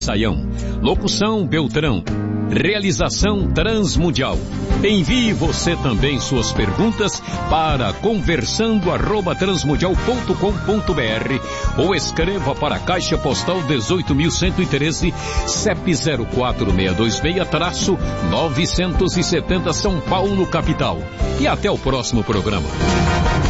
Saião. Locução Beltrão. Realização Transmundial. Envie você também suas perguntas para conversando@transmundial.com.br ou escreva para a Caixa Postal 18.113, CEP 04626-970 São Paulo, capital. E até o próximo programa.